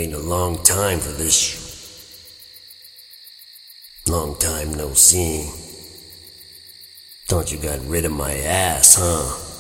Waiting a long time for this. Long time no see. Thought you got rid of my ass, huh?